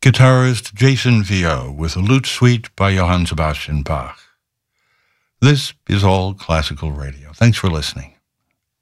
Guitarist Jason Viau with a lute suite by Johann Sebastian Bach. This is All Classical Radio. Thanks for listening.